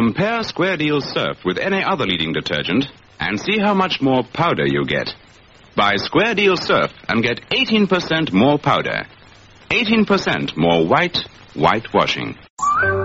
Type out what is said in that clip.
Compare Square Deal Surf with any other leading detergent and see how much more powder you get. Buy Square Deal Surf and get 18% more powder. 18% more whitewashing.